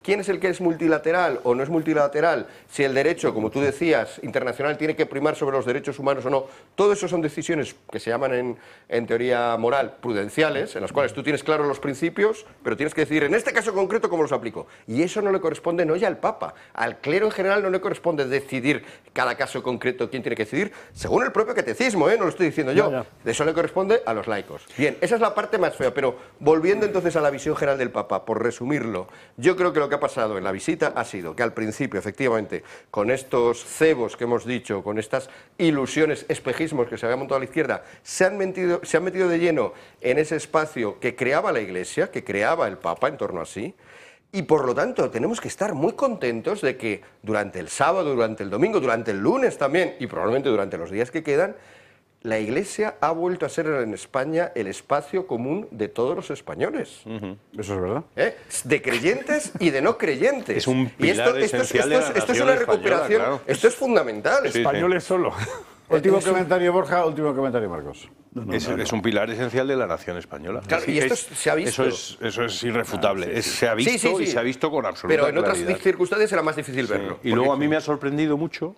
¿Quién es el que es multilateral o no es multilateral? Si el derecho, como tú decías, internacional tiene que primar sobre los derechos humanos o no. Todo eso son decisiones que se llaman en teoría moral prudenciales, en las cuales tú tienes claros los principios, pero tienes que decidir en este caso concreto cómo los aplico. Y eso no le corresponde no ya al Papa, al clero en general no le corresponde decidir cada caso concreto quién tiene que decidir, según el propio catecismo, no lo estoy diciendo yo. No. Eso le corresponde a los laicos. Bien, esa es la parte más fea, pero volviendo entonces a la visión general del Papa, por resumirlo, yo creo que lo que ha pasado en la visita ha sido que al principio, efectivamente, con estos cebos que hemos dicho, con estas ilusiones, espejismos que se habían montado a la izquierda, se han metido de lleno en ese espacio que creaba la Iglesia, que creaba el Papa en torno a sí, y por lo tanto tenemos que estar muy contentos de que durante el sábado, durante el domingo, durante el lunes también, y probablemente durante los días que quedan, la Iglesia ha vuelto a ser en España el espacio común de todos los españoles. Eso es verdad. De creyentes y de no creyentes. Es un pilar esencial de la nación esto es una recuperación, claro. Esto es fundamental. Españoles solo. Último comentario, Borja, último comentario, Marcos. Es un pilar esencial de la nación española. Claro, y esto se ha visto. Eso es irrefutable. Se ha visto y se ha visto con absoluta claridad. Pero en otras circunstancias era más difícil verlo. Y luego a mí me ha sorprendido mucho.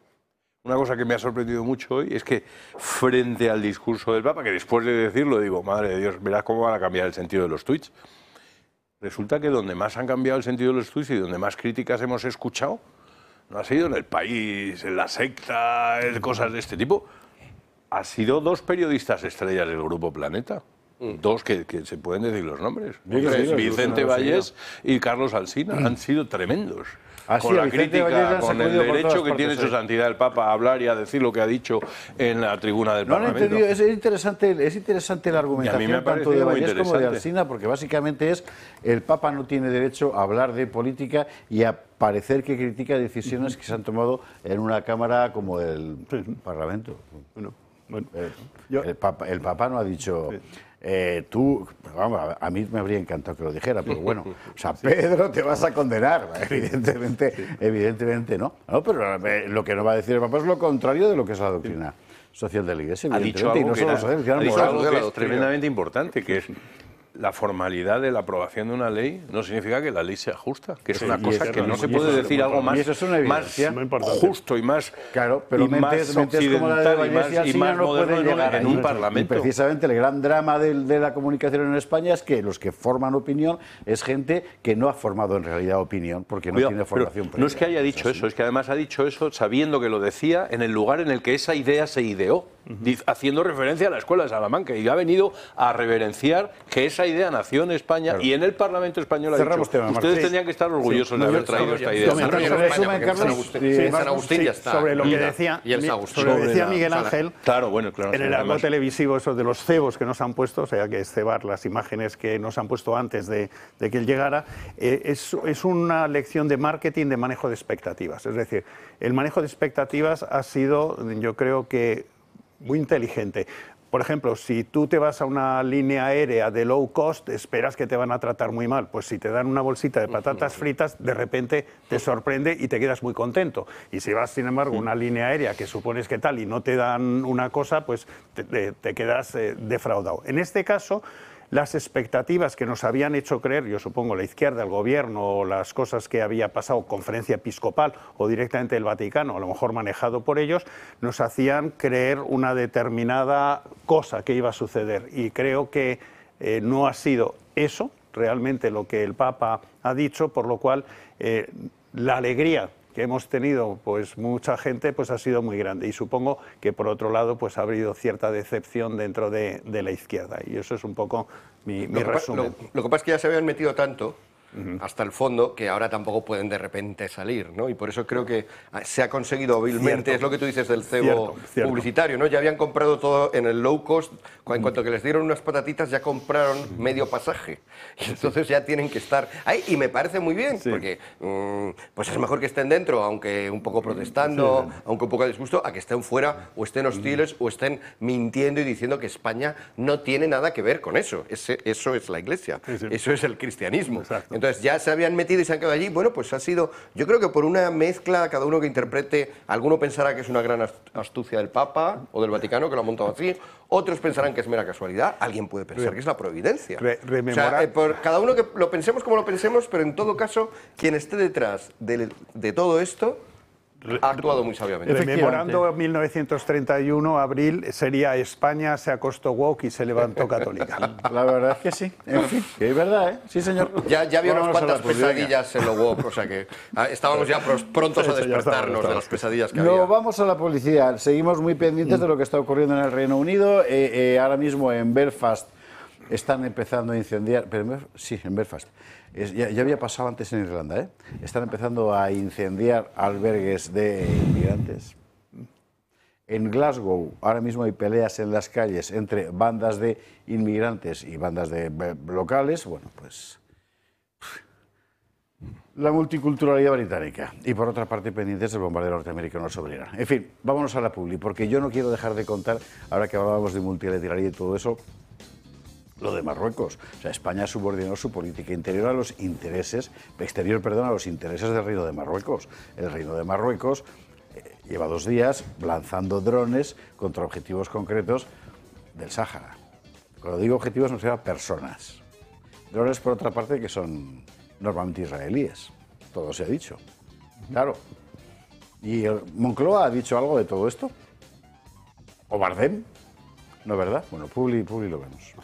Una cosa que me ha sorprendido mucho hoy es que frente al discurso del Papa, que después de decirlo digo, madre de Dios, verás cómo van a cambiar el sentido de los tuits. Resulta que donde más han cambiado el sentido de los tuits y donde más críticas hemos escuchado, no ha sido en El País, en La Secta, en cosas de este tipo. Ha sido dos periodistas estrellas del Grupo Planeta. Dos que se pueden decir los nombres. Vicente Vallés y Carlos Alsina. Han sido tremendos. Con la crítica, con el derecho que tiene su santidad el Papa a hablar y a decir lo que ha dicho en la tribuna del Parlamento. No lo he entendido. Es interesante la argumentación tanto de Vallés como de Alsina, porque básicamente es el Papa no tiene derecho a hablar de política y a parecer que critica decisiones que se han tomado en una Cámara como el Parlamento. Bueno, el Papa no ha dicho... tú, vamos, a mí me habría encantado que lo dijera, pero bueno, o sea, Pedro, te vas a condenar, evidentemente no. No, pero lo que no va a decir el Papa es lo contrario de lo que es la doctrina social de la Iglesia. Ha dicho algo que es tremendamente importante, que es la formalidad de la aprobación de una ley no significa que la ley sea justa, que es una cosa que no se puede decir algo más justo y más occidental y más moderno en un Parlamento. Y precisamente el gran drama de la comunicación en España es que los que forman opinión es gente que no ha formado en realidad opinión, porque no tiene formación previa. No es que haya dicho eso, es que además ha dicho eso sabiendo que lo decía en el lugar en el que esa idea se ideó, haciendo referencia a la Escuela de Salamanca, y ha venido a reverenciar que esa idea nació en España y en el Parlamento español ha dicho, ustedes tendrían que estar orgullosos de haber traído esta idea. San Agustín ya está. Sobre lo que decía Miguel Ángel, en el arco televisivo eso de los cebos que nos han puesto, o sea, que es cebar las imágenes que nos han puesto antes de que él llegara, es una lección de marketing, de manejo de expectativas. Es decir, el manejo de expectativas ha sido, yo creo que, muy inteligente. Por ejemplo, si tú te vas a una línea aérea de low cost, esperas que te van a tratar muy mal. Pues si te dan una bolsita de patatas fritas, de repente te sorprende y te quedas muy contento. Y si vas, sin embargo, a una línea aérea que supones que tal y no te dan una cosa, pues te quedas defraudado. En este caso, las expectativas que nos habían hecho creer, yo supongo la izquierda, el gobierno, o las cosas que había pasado, conferencia episcopal o directamente el Vaticano, a lo mejor manejado por ellos, nos hacían creer una determinada cosa que iba a suceder. Y creo que no ha sido eso realmente lo que el Papa ha dicho, por lo cual la alegría que hemos tenido, pues mucha gente, pues ha sido muy grande, y supongo que por otro lado pues ha habido cierta decepción dentro de la izquierda, y eso es un poco mi resumen. Lo que pasa es que ya se habían metido tanto hasta el fondo que ahora tampoco pueden de repente salir, ¿no? Y por eso creo que se ha conseguido hábilmente, es lo que tú dices del cebo publicitario, ¿no? Ya habían comprado todo en el low cost, en cuanto que les dieron unas patatitas ya compraron medio pasaje, y entonces ya tienen que estar ahí, y me parece muy bien, porque pues es mejor que estén dentro, aunque un poco protestando, aunque un poco a disgusto, a que estén fuera o estén hostiles o estén mintiendo y diciendo que España no tiene nada que ver con eso. Eso es la Iglesia, eso es el cristianismo. Entonces ya se habían metido y se han quedado allí. Bueno, pues ha sido, yo creo que por una mezcla, cada uno que interprete, alguno pensará que es una gran astucia del Papa o del Vaticano, que lo ha montado así, otros pensarán que es mera casualidad, alguien puede pensar que es la providencia. O sea, cada uno que lo pensemos como lo pensemos, pero en todo caso, quien esté detrás de todo esto ha actuado muy sabiamente. Rememorando 1931, abril, sería España se acostó woke y se levantó católica. La verdad es que sí. En fin, que es verdad, ¿eh? Sí, señor. Ya había unas cuantas pesadillas en lo woke, o sea que estábamos ya prontos a despertarnos de las pesadillas que había. No, vamos a la publicidad. Seguimos muy pendientes de lo que está ocurriendo en el Reino Unido. Ahora mismo en Belfast están empezando a incendiar... Sí, en Belfast. Ya había pasado antes en Irlanda, ¿eh? Están empezando a incendiar albergues de inmigrantes. En Glasgow ahora mismo hay peleas en las calles entre bandas de inmigrantes y bandas de locales. Bueno, pues la multiculturalidad británica. Y por otra parte, pendientes del bombardeo norteamericano sobre Irán. En fin, vámonos a la publi, porque yo no quiero dejar de contar, ahora que hablábamos de multilateralidad y todo eso, lo de Marruecos. O sea, España subordinó su política interior a los intereses, exterior, perdón, a los intereses del Reino de Marruecos. El Reino de Marruecos lleva 2 días lanzando drones contra objetivos concretos del Sáhara. Cuando digo objetivos me refiero a personas. Drones, por otra parte, que son normalmente israelíes. Todo se ha dicho. Claro. ¿Y Moncloa ha dicho algo de todo esto? ¿O Bardem? ¿No, verdad? Bueno, publi lo vemos.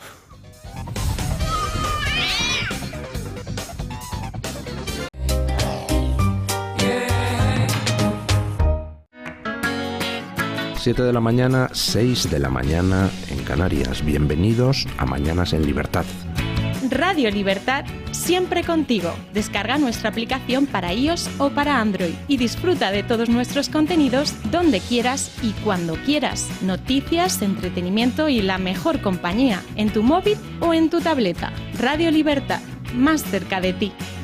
7 de la mañana, 6 de la mañana en Canarias. Bienvenidos a Mañanas en Libertad. Radio Libertad, siempre contigo. Descarga nuestra aplicación para iOS o para Android y disfruta de todos nuestros contenidos donde quieras y cuando quieras. Noticias, entretenimiento y la mejor compañía en tu móvil o en tu tableta. Radio Libertad, más cerca de ti.